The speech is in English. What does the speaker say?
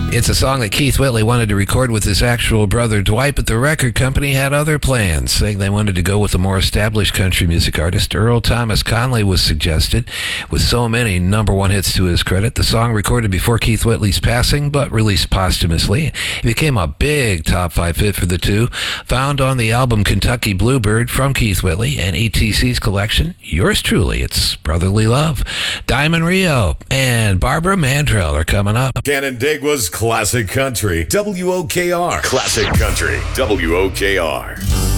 It's a song that Keith Whitley wanted to record with his actual brother Dwight, but the record company had other plans, saying they wanted to go with a more established country music artist. Earl Thomas Conley was suggested. With so many number one hits to his credit, the song recorded before Keith Whitley's passing, but released posthumously. It became a big top 5 hit for the two, found on the album Kentucky Bluebird from Keith Whitley and ETC's collection. Yours truly, it's Brotherly Love. Diamond Rio and Barbara Mandrell are coming up. Canandaigua's Classic Country, WOKR. Classic Country, WOKR.